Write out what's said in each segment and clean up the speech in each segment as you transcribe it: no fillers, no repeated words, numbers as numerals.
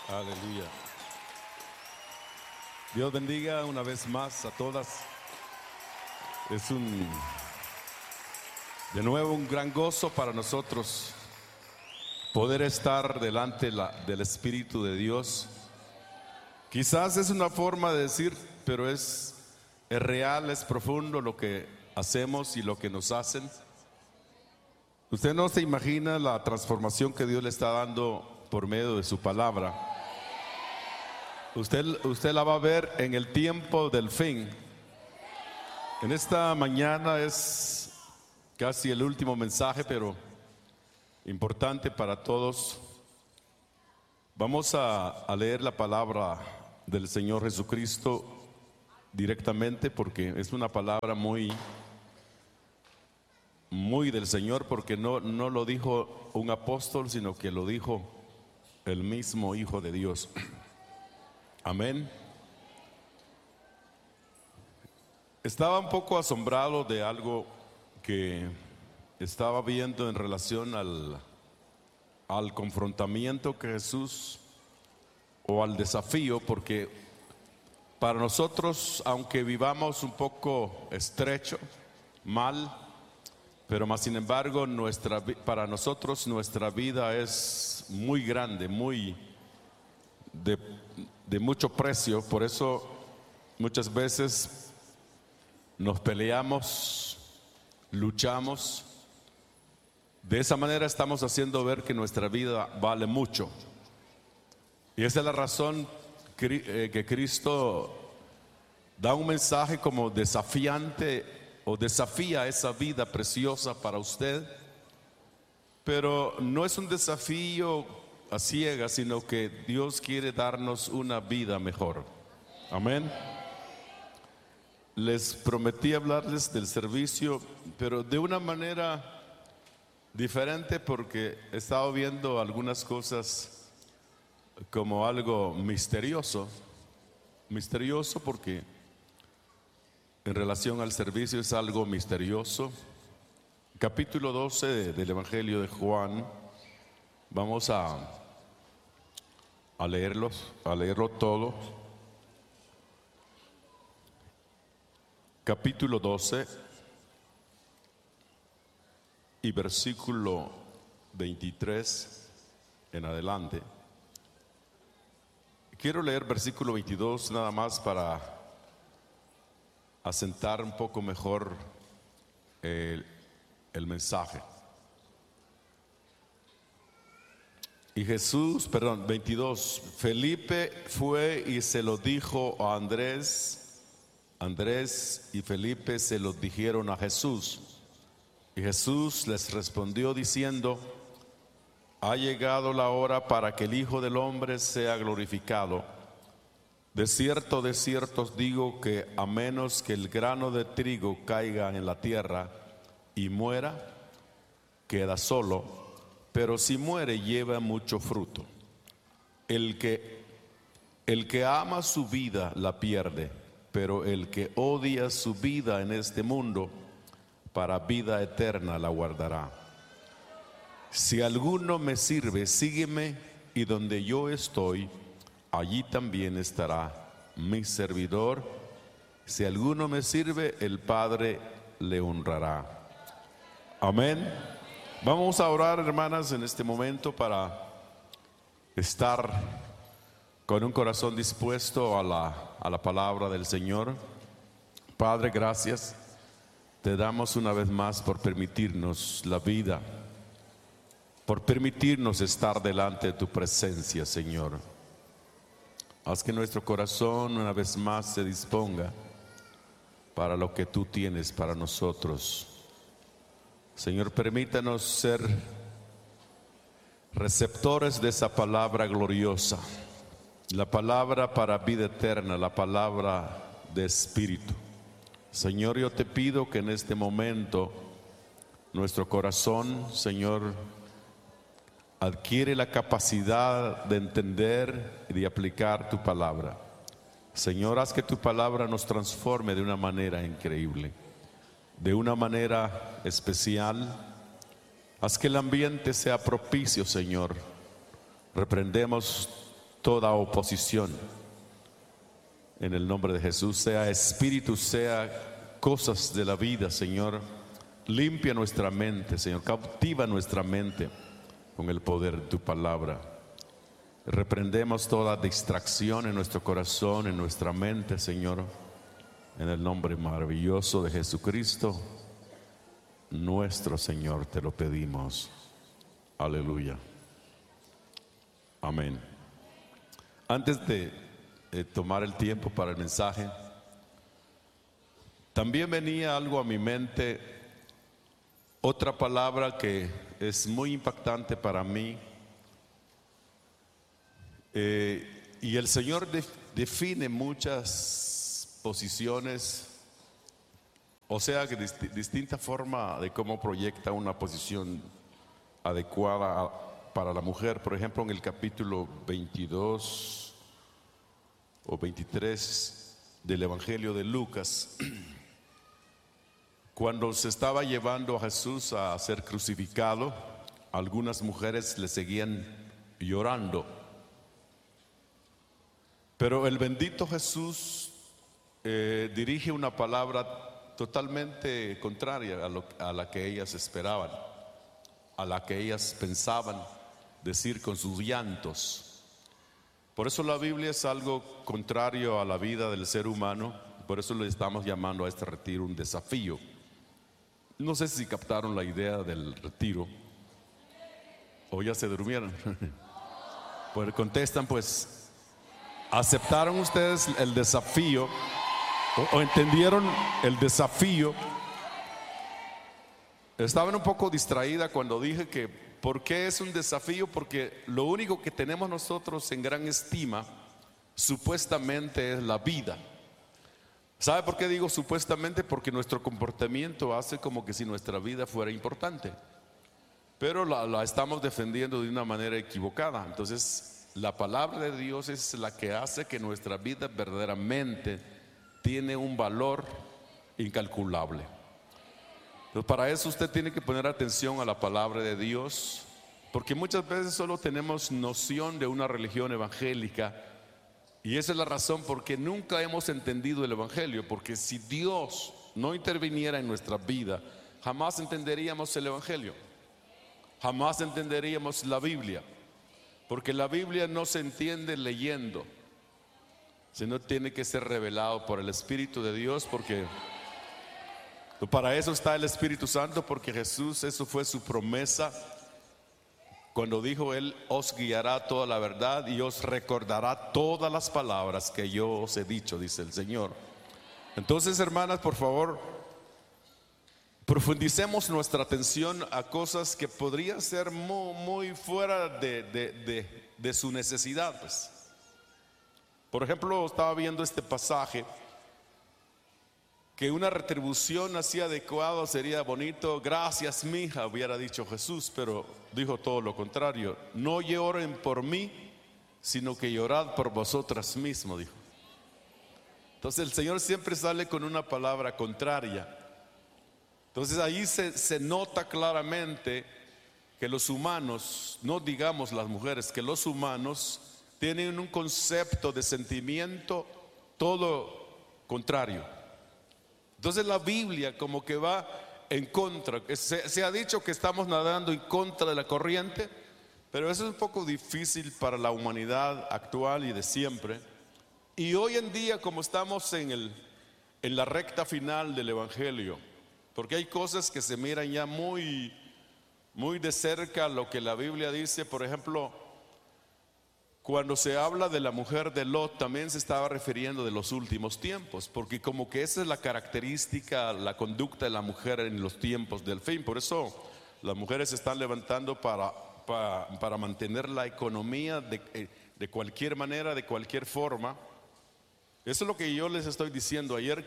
Aleluya. Dios bendiga una vez más a todas. Es de nuevo un gran gozo para nosotros poder estar delante del Espíritu de Dios. Quizás es una forma de decir, pero es real, es profundo lo que hacemos y lo que nos hacen. Usted no se imagina la transformación que Dios le está dando por medio de su palabra. Usted la va a ver en el tiempo del fin. En esta mañana es casi el último mensaje, pero importante para todos. Vamos a leer la palabra del Señor Jesucristo directamente, porque es una palabra muy del Señor, porque no lo dijo un apóstol, sino que lo dijo el mismo Hijo de Dios. Amén. Estaba un poco asombrado de algo que estaba viendo en relación al confrontamiento que Jesús, o al desafío, porque para nosotros, aunque vivamos un poco estrecho, mal, pero más sin embargo para nosotros nuestra vida es muy grande, muy de mucho precio. Por eso muchas veces nos peleamos, luchamos. De esa manera estamos haciendo ver que nuestra vida vale mucho. Y esa es la razón que Cristo da un mensaje como desafiante, o desafía esa vida preciosa para usted. Pero no es un desafío a ciegas, sino que Dios quiere darnos una vida mejor. Amén. Les prometí hablarles del servicio, pero de una manera diferente, porque he estado viendo algunas cosas como algo misterioso porque en relación al servicio es algo misterioso. Capítulo 12 del Evangelio de Juan. Vamos a leerlo todo. Capítulo 12 y versículo 23 en adelante. Quiero leer versículo 22 nada más para asentar un poco mejor el mensaje. Y 22. Felipe fue y se lo dijo a Andrés. Andrés y Felipe se lo dijeron a Jesús. Y Jesús les respondió diciendo: ha llegado la hora para que el Hijo del Hombre sea glorificado. De cierto os digo que a menos que el grano de trigo caiga en la tierra y muera, queda solo, pero si muere lleva mucho fruto. El que ama su vida la pierde, pero el que odia su vida en este mundo, para vida eterna la guardará. Si alguno me sirve, sígueme, y donde yo estoy, allí también estará mi servidor. Si alguno me sirve, el Padre le honrará. Amén. Vamos a orar, hermanas, en este momento para estar con un corazón dispuesto a la palabra del Señor. Padre, gracias. Te damos una vez más por permitirnos la vida, por permitirnos estar delante de tu presencia, Señor. Haz que nuestro corazón una vez más se disponga para lo que tú tienes para nosotros. Señor, permítanos ser receptores de esa palabra gloriosa, la palabra para vida eterna, la palabra de espíritu. Señor, yo te pido que en este momento nuestro corazón, Señor, adquiere la capacidad de entender y de aplicar tu palabra. Señor, haz que tu palabra nos transforme de una manera increíble, de una manera especial. Haz que el ambiente sea propicio, Señor. Reprendemos toda oposición. En el nombre de Jesús, sea espíritu, sea cosas de la vida, Señor, limpia nuestra mente, Señor, cautiva nuestra mente con el poder de tu palabra. Reprendemos toda distracción en nuestro corazón, en nuestra mente, Señor, en el nombre maravilloso de Jesucristo, nuestro Señor, te lo pedimos. Aleluya. Amén. Antes de tomar el tiempo para el mensaje, también venía algo a mi mente, otra palabra que es muy impactante para mí, y el Señor define muchas posiciones, o sea que distinta forma de cómo proyecta una posición adecuada para la mujer. Por ejemplo, en el capítulo 22 o 23 del Evangelio de Lucas, cuando se estaba llevando a Jesús a ser crucificado, algunas mujeres le seguían llorando, pero el bendito Jesús dirige una palabra totalmente contraria a la que ellas esperaban, a la que ellas pensaban decir con sus llantos. Por eso la Biblia es algo contrario a la vida del ser humano. Por eso le estamos llamando a este retiro un desafío. No sé si captaron la idea del retiro o ya se durmieron. Pues contestan, pues, ¿aceptaron ustedes el desafío o entendieron el desafío? Estaban un poco distraída cuando dije que ¿por qué es un desafío? Porque lo único que tenemos nosotros en gran estima supuestamente es la vida. ¿Sabe por qué digo supuestamente? Porque nuestro comportamiento hace como que si nuestra vida fuera importante, pero la estamos defendiendo de una manera equivocada. Entonces la palabra de Dios es la que hace que nuestra vida verdaderamente tiene un valor incalculable. Entonces, para eso usted tiene que poner atención a la palabra de Dios, porque muchas veces solo tenemos noción de una religión evangélica, y esa es la razón por qué nunca hemos entendido el evangelio. Porque si Dios no interviniera en nuestra vida, jamás entenderíamos el evangelio, jamás entenderíamos la Biblia, porque la Biblia no se entiende leyendo, sino tiene que ser revelado por el Espíritu de Dios, porque para eso está el Espíritu Santo, porque Jesús, eso fue su promesa cuando dijo: Él os guiará a toda la verdad y os recordará todas las palabras que yo os he dicho, dice el Señor. Entonces, hermanas, por favor, profundicemos nuestra atención a cosas que podrían ser muy fuera de su necesidad, pues. Por ejemplo, estaba viendo este pasaje, que una retribución así adecuada sería bonito. Gracias, mija, hubiera dicho Jesús, pero dijo todo lo contrario. No lloren por mí, sino que llorad por vosotras mismos, dijo. Entonces el Señor siempre sale con una palabra contraria. Entonces ahí se nota claramente que los humanos, no digamos las mujeres, que los humanos tienen un concepto de sentimiento todo contrario. Entonces la Biblia como que va en contra. Se ha dicho que estamos nadando en contra de la corriente, pero eso es un poco difícil para la humanidad actual y de siempre. Y hoy en día, como estamos en la recta final del Evangelio, porque hay cosas que se miran ya muy de cerca lo que la Biblia dice. Por ejemplo, cuando se habla de la mujer de Lot, también se estaba refiriendo de los últimos tiempos, porque como que esa es la característica, la conducta de la mujer en los tiempos del fin. Por eso las mujeres se están levantando para mantener la economía de cualquier manera, de cualquier forma. Eso es lo que yo les estoy diciendo. Ayer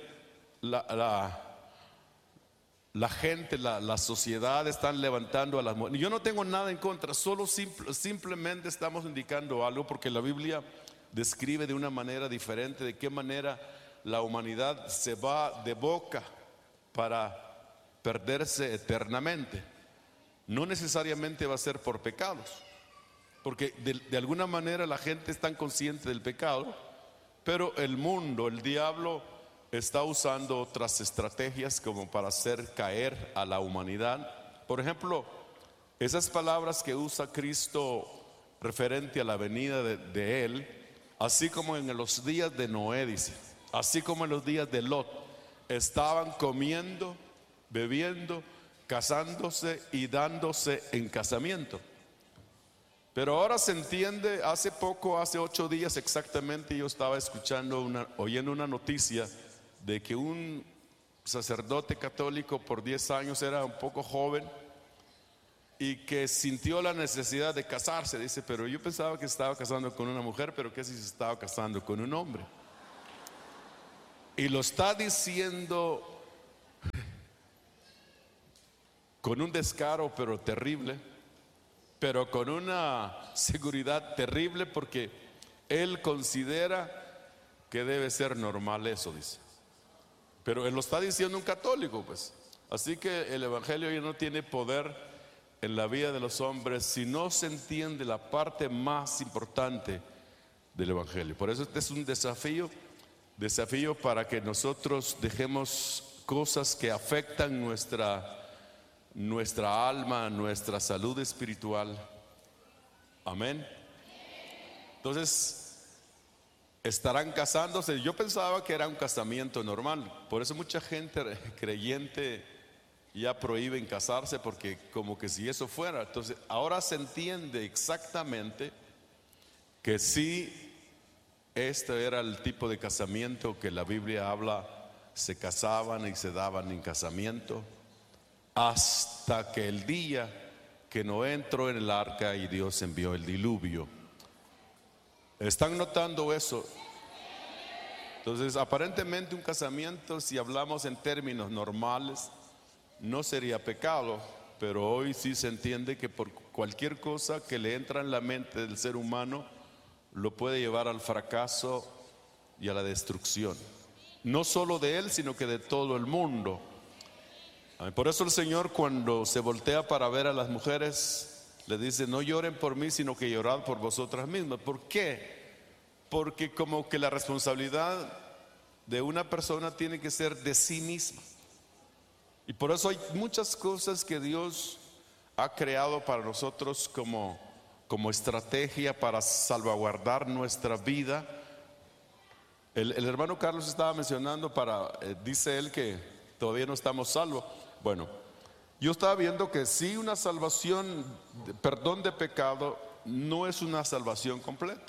la gente, la sociedad están levantando a las mujeres. Yo no tengo nada en contra, solo simplemente estamos indicando algo, porque la Biblia describe de una manera diferente de qué manera la humanidad se va de boca para perderse eternamente. No necesariamente va a ser por pecados, porque de alguna manera la gente está consciente del pecado, pero el mundo, el diablo, está usando otras estrategias como para hacer caer a la humanidad. Por ejemplo, esas palabras que usa Cristo referente a la venida de Él, así como en los días de Noé, dice, así como en los días de Lot, estaban comiendo, bebiendo, casándose y dándose en casamiento. Pero ahora se entiende, hace 8 días exactamente, yo estaba oyendo una noticia de que un sacerdote católico por 10 años era un poco joven y que sintió la necesidad de casarse. Dice, pero yo pensaba que estaba casando con una mujer, pero ¿qué si se estaba casando con un hombre? Y lo está diciendo con un descaro pero terrible, pero con una seguridad terrible, porque él considera que debe ser normal eso, dice. Pero él lo está diciendo un católico, pues. Así que el evangelio ya no tiene poder en la vida de los hombres si no se entiende la parte más importante del evangelio. Por eso este es un desafío para que nosotros dejemos cosas que afectan nuestra alma, nuestra salud espiritual. Amén. Entonces, estarán casándose. Yo pensaba que era un casamiento normal. Por eso mucha gente creyente ya prohíben casarse, porque como que si eso fuera. Entonces, ahora se entiende exactamente que sí, este era el tipo de casamiento que la Biblia habla. Se casaban y se daban en casamiento hasta que el día que Noé entró en el arca y Dios envió el diluvio. ¿Están notando eso? Entonces, aparentemente un casamiento, si hablamos en términos normales, no sería pecado, pero hoy sí se entiende que por cualquier cosa que le entra en la mente del ser humano, lo puede llevar al fracaso y a la destrucción. No solo de él, sino que de todo el mundo. Por eso el Señor, cuando se voltea para ver a las mujeres, le dice, no lloren por mí, sino que llorad por vosotras mismas. ¿Por qué? Porque como que la responsabilidad de una persona tiene que ser de sí misma. Y por eso hay muchas cosas que Dios ha creado para nosotros como estrategia para salvaguardar nuestra vida. El hermano Carlos estaba mencionando dice él que todavía no estamos salvos. Bueno, yo estaba viendo que sí, una salvación, perdón de pecado, no es una salvación completa.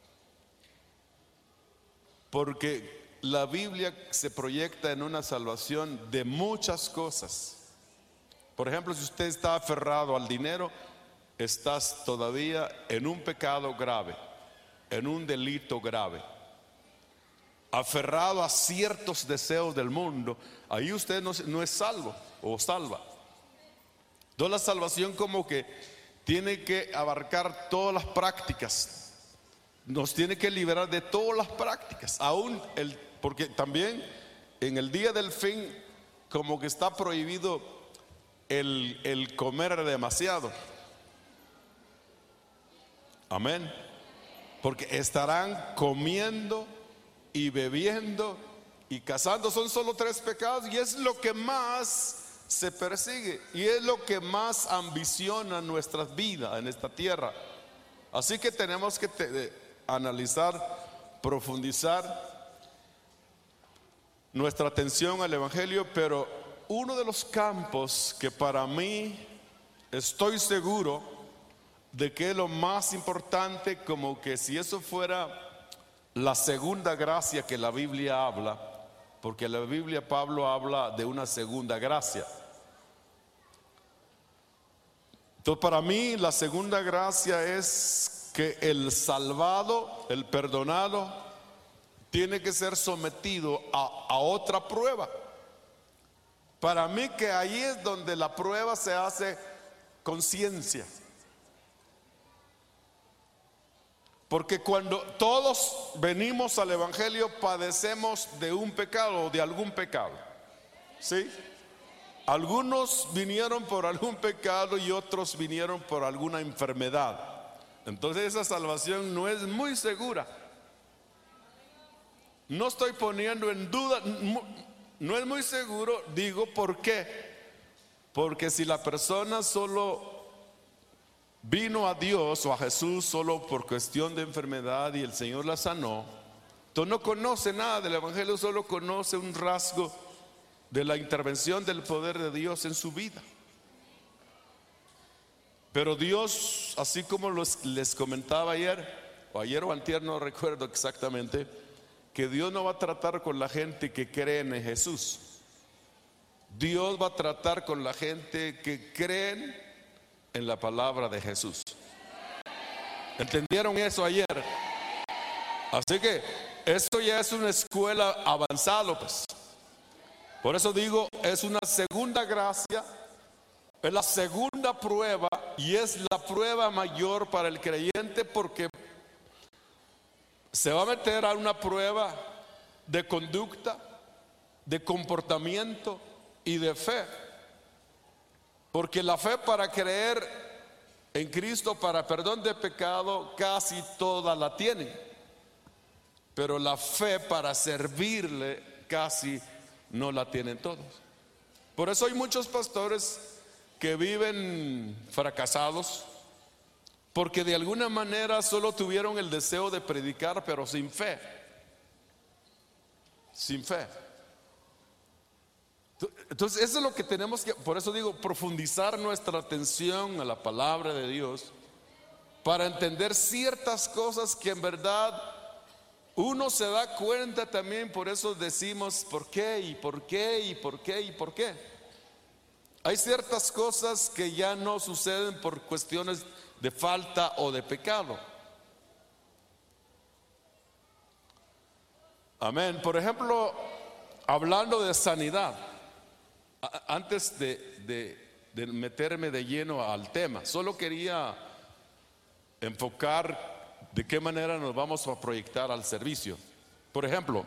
Porque la Biblia se proyecta en una salvación de muchas cosas. Por ejemplo, si usted está aferrado al dinero, estás todavía en un pecado grave, en un delito grave. Aferrado a ciertos deseos del mundo, ahí usted no es salvo o salva. Entonces la salvación como que tiene que abarcar todas las prácticas, nos tiene que liberar de todas las prácticas, porque también en el día del fin como que está prohibido el comer demasiado. Amén. Porque estarán comiendo y bebiendo y casando. Son solo 3 pecados y es lo que más se persigue y es lo que más ambiciona nuestras vidas en esta tierra. Así que tenemos que analizar, profundizar nuestra atención al evangelio. Pero uno de los campos que para mí estoy seguro de que es lo más importante, como que si eso fuera la segunda gracia que la Biblia habla, porque la Biblia Pablo habla de una segunda gracia. Entonces para mí la segunda gracia es que el salvado, el perdonado, tiene que ser sometido a otra prueba. Para mí que ahí es donde la prueba se hace conciencia. Porque cuando todos venimos al evangelio padecemos de un pecado o de algún pecado, ¿sí? Algunos vinieron por algún pecado y otros vinieron por alguna enfermedad. Entonces esa salvación no es muy segura. No estoy poniendo en duda, no es muy seguro, digo, ¿por qué? Porque si la persona solo vino a Dios o a Jesús solo por cuestión de enfermedad y el Señor la sanó, entonces no conoce nada del Evangelio, solo conoce un rasgo de la intervención del poder de Dios en su vida. Pero Dios, así como les comentaba ayer o antier, no recuerdo exactamente, que Dios no va a tratar con la gente que cree en Jesús. Dios va a tratar con la gente que creen en la palabra de Jesús. ¿Entendieron eso ayer? Así que esto ya es una escuela avanzada, pues. Por eso digo, es una segunda gracia, es la segunda prueba y es la prueba mayor para el creyente, porque se va a meter a una prueba de conducta, de comportamiento y de fe. Porque la fe para creer en Cristo para perdón de pecado casi toda la tienen, pero la fe para servirle casi no la tienen todos. Por eso hay muchos pastores que viven fracasados, porque de alguna manera solo tuvieron el deseo de predicar, pero sin fe. Sin fe. Entonces eso es lo que tenemos que, por eso digo, profundizar nuestra atención a la palabra de Dios, para entender ciertas cosas que en verdad uno se da cuenta también. Por eso decimos por qué y por qué y por qué y por qué. Hay ciertas cosas que ya no suceden por cuestiones de falta o de pecado. Amén. Por ejemplo, hablando de sanidad, antes de meterme de lleno al tema, solo quería enfocar de qué manera nos vamos a proyectar al servicio. Por ejemplo,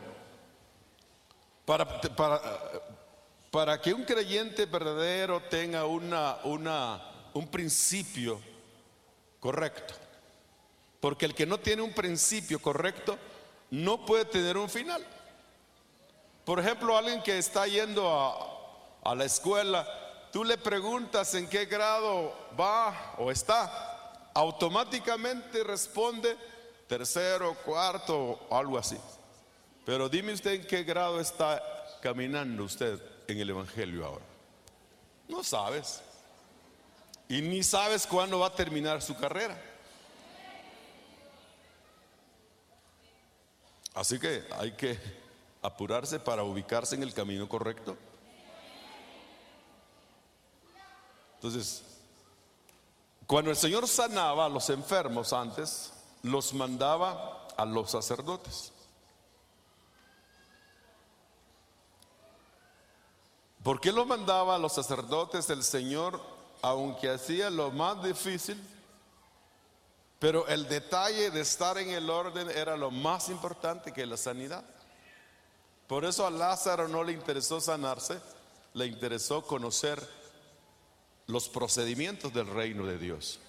para que un creyente verdadero tenga un principio correcto, porque el que no tiene un principio correcto no puede tener un final. Por ejemplo, alguien que está yendo a la escuela, tú le preguntas en qué grado va o está, automáticamente responde tercero, cuarto o algo así. Pero dime usted en qué grado está caminando usted en el Evangelio ahora. No sabes. Y ni sabes cuándo va a terminar su carrera. Así que hay que apurarse para ubicarse en el camino correcto. Entonces, cuando el Señor sanaba a los enfermos antes, los mandaba a los sacerdotes. ¿Por qué lo mandaba a los sacerdotes el Señor? Aunque hacía lo más difícil, pero el detalle de estar en el orden era lo más importante que la sanidad. Por eso a Lázaro no le interesó sanarse, le interesó conocer los procedimientos del reino de Dios.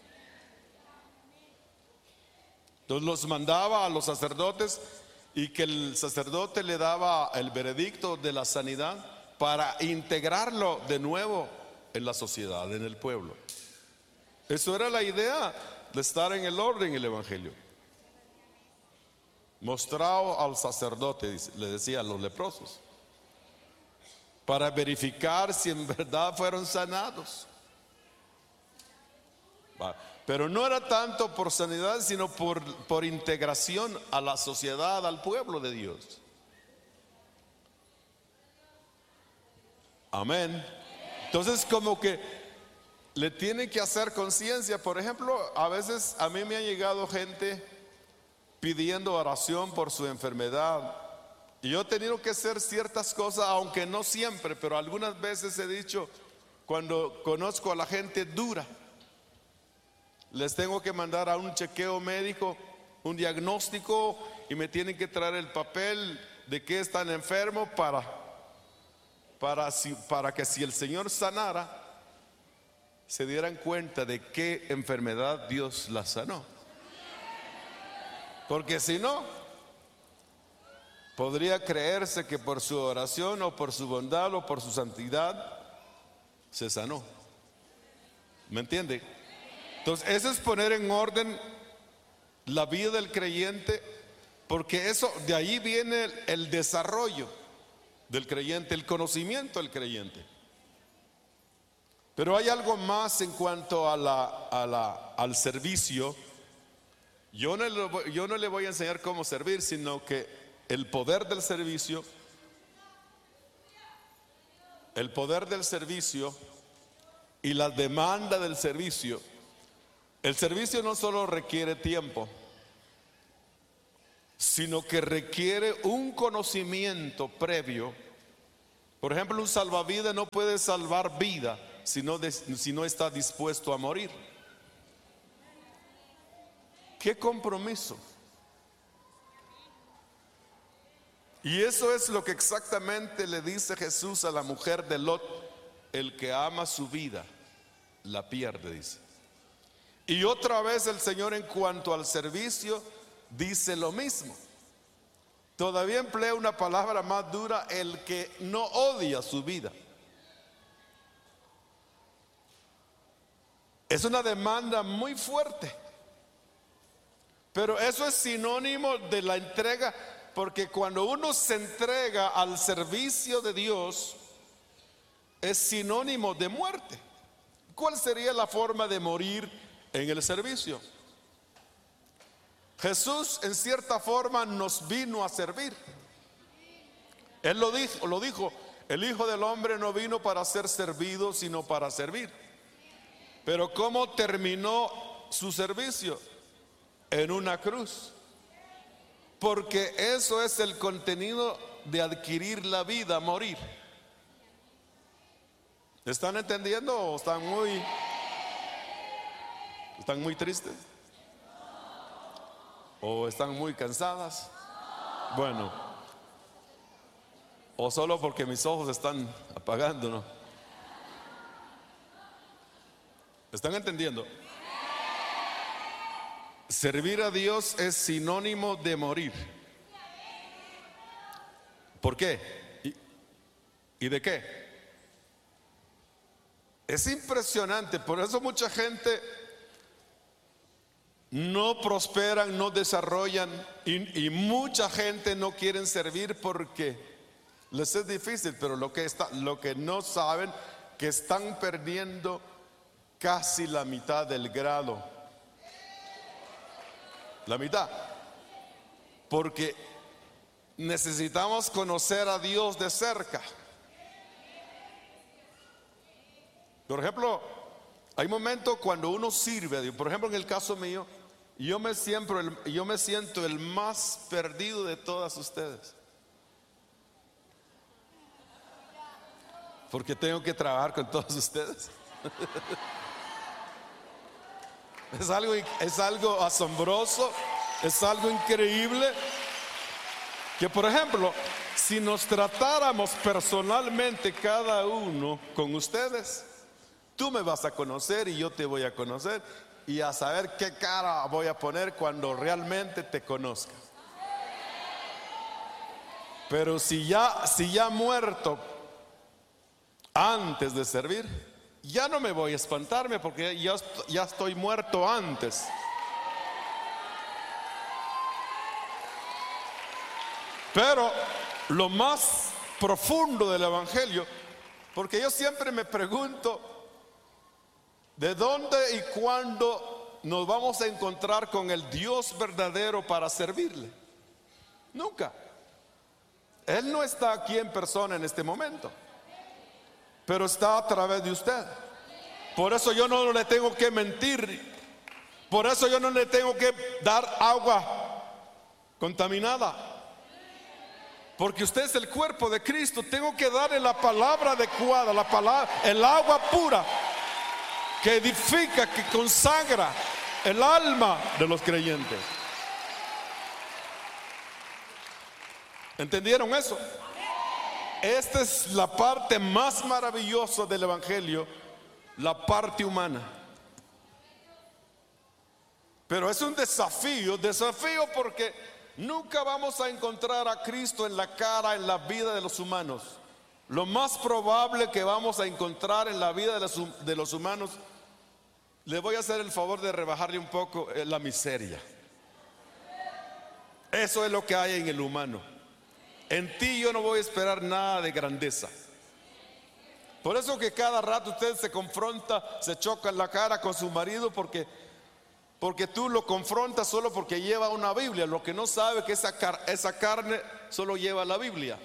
Entonces los mandaba a los sacerdotes, y que el sacerdote le daba el veredicto de la sanidad para integrarlo de nuevo en la sociedad, en el pueblo. Eso era la idea de estar en el orden, en el Evangelio. Mostrado al sacerdote, le decía a los leprosos, para verificar si en verdad fueron sanados. Pero no era tanto por sanidad, sino por integración a la sociedad, al pueblo de Dios. Amén. Entonces, como que le tiene que hacer conciencia. Por ejemplo, a veces a mí me ha llegado gente pidiendo oración por su enfermedad, y yo he tenido que hacer ciertas cosas, aunque no siempre, pero algunas veces he dicho, cuando conozco a la gente dura, les tengo que mandar a un chequeo médico, un diagnóstico, y me tienen que traer el papel de que están enfermos para que si el Señor sanara, se dieran cuenta de qué enfermedad Dios la sanó. Porque si no, podría creerse que por su oración o por su bondad o por su santidad se sanó. ¿Me entiende? Entonces, eso es poner en orden la vida del creyente, porque eso, de ahí viene el desarrollo del creyente, el conocimiento del creyente. Pero hay algo más en cuanto al servicio. Yo no le voy a enseñar cómo servir, sino que el poder del servicio y la demanda del servicio. El servicio no solo requiere tiempo, sino que requiere un conocimiento previo. Por ejemplo, un salvavidas no puede salvar vida si no está dispuesto a morir. ¡Qué compromiso! Y eso es lo que exactamente le dice Jesús a la mujer de Lot: el que ama su vida la pierde, dice. Y otra vez el Señor, en cuanto al servicio, dice lo mismo. Todavía emplea una palabra más dura: el que no odia su vida. Es una demanda muy fuerte, pero eso es sinónimo de la entrega, porque cuando uno se entrega al servicio de Dios, es sinónimo de muerte. ¿Cuál sería la forma de morir en el servicio? Jesús, en cierta forma, nos vino a servir. Él lo dijo: el Hijo del Hombre no vino para ser servido, sino para servir. Pero ¿cómo terminó su servicio? En una cruz. Porque eso es el contenido de adquirir la vida, morir. ¿Están entendiendo o están muy tristes? ¿O están muy cansadas? Bueno, o solo porque mis ojos están apagando, ¿no? ¿Están entendiendo? Servir a Dios es sinónimo de morir. ¿Por qué? ¿Y de qué? Es impresionante. Por eso mucha gente no prosperan, no desarrollan, y mucha gente no quieren servir porque les es difícil. Pero lo que no saben, que están perdiendo casi la mitad del grado. La mitad. Porque necesitamos conocer a Dios de cerca. Por ejemplo, hay momentos cuando uno sirve a Dios. Por ejemplo, en el caso mío, yo me siento el más perdido de todas ustedes, porque tengo que trabajar con todos ustedes. Es algo asombroso, es algo increíble. Que, por ejemplo, si nos tratáramos personalmente cada uno con ustedes, tú me vas a conocer y yo te voy a conocer, y a saber qué cara voy a poner cuando realmente te conozca. Pero si ya muerto antes de servir, ya no me voy a espantarme, porque ya estoy muerto antes. Pero lo más profundo del Evangelio, porque yo siempre me pregunto, ¿de dónde y cuándo nos vamos a encontrar con el Dios verdadero para servirle? Nunca. Él no está aquí en persona en este momento, pero está a través de usted. Por eso yo no le tengo que mentir. Por eso yo no le tengo que dar agua contaminada. Porque usted es el cuerpo de Cristo. Tengo que darle la palabra adecuada, el agua pura, que edifica, que consagra el alma de los creyentes. ¿Entendieron eso? Esta es la parte más maravillosa del Evangelio, la parte humana. Pero es un desafío porque nunca vamos a encontrar a Cristo en la cara, en la vida de los humanos. Lo más probable que vamos a encontrar en la vida de los humanos, le voy a hacer el favor de rebajarle un poco, la miseria. Eso es lo que hay en el humano. En ti yo no voy a esperar nada de grandeza. Por eso que cada rato usted se confronta, se choca en la cara con su marido porque tú lo confrontas solo porque lleva una Biblia. Lo que no sabe que esa carne solo lleva la Biblia.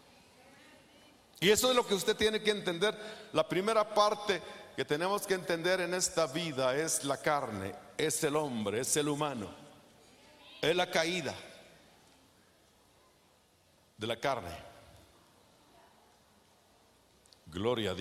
Y eso es lo que usted tiene que entender. La primera parte que tenemos que entender en esta vida es la carne, es el hombre, es el humano, es la caída de la carne. Gloria a Dios.